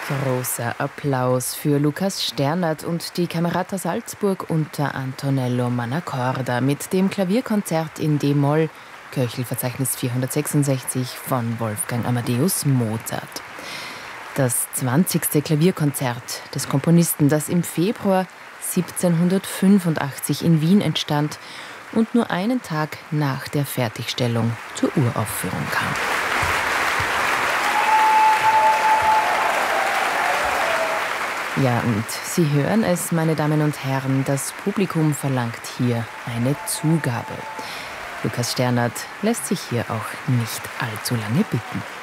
Großer Applaus für Lukas Sternert und die Camerata Salzburg unter Antonello Mannacorda mit dem Klavierkonzert in d-Moll, Köchelverzeichnis 466 von Wolfgang Amadeus Mozart. Das 20. Klavierkonzert des Komponisten, das im Februar 1785 in Wien entstand und nur einen Tag nach der Fertigstellung zur Uraufführung kam. Ja, und Sie hören es, meine Damen und Herren, das Publikum verlangt hier eine Zugabe. Lukas Sternert lässt sich hier auch nicht allzu lange bitten.